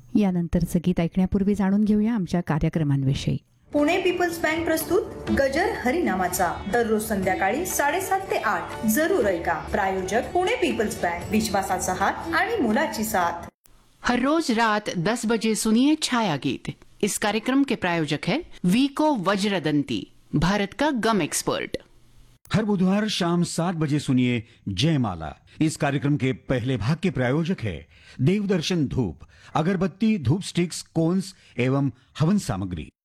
यानंतरचं गीत ऐकण्यापूर्वी जाणून घेऊया आमच्या कार्यक्रमांविषयी. पुणे पीपल्स बँक प्रस्तुत गजर हरिनामाचा दररोज संध्याकाळी 7:30 ते 8 जरूर ऐका. प्रायोजक पुणे पीपल्स बँक, विश्वासाचा हात आणि मुलाची साथ. हर रोज रात 10 बजे सुनिए छाया गीत. इस कार्यक्रम के प्रायोजक है वीको वज्रदंती, भारत का गम एक्सपर्ट. हर बुधवार शाम 7 बजे सुनिए जयमाला. इस कार्यक्रम के पहले भाग के प्रायोजक है देवदर्शन धूप, अगरबत्ती, धूप स्टिक्स, कोन्स एवं हवन सामग्री.